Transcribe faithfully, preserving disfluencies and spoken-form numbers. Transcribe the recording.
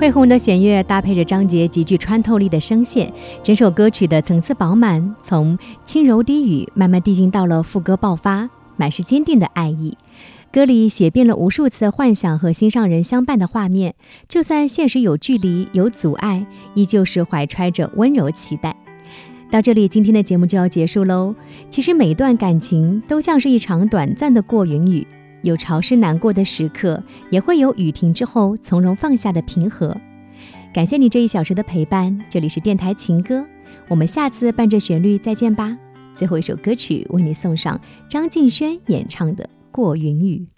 恢宏的弦乐搭配着张杰极具穿透力的声线，整首歌曲的层次饱满，从轻柔低语慢慢递进到了副歌爆发，满是坚定的爱意。歌里写遍了无数次幻想和心上人相伴的画面，就算现实有距离有阻碍，依旧是怀揣着温柔期待。到这里，今天的节目就要结束喽。其实每一段感情都像是一场短暂的过云雨，有潮湿难过的时刻，也会有雨停之后从容放下的平和。感谢你这一小时的陪伴，这里是电台情歌，我们下次伴着旋律再见吧。最后一首歌曲为你送上张敬轩演唱的《过云雨》。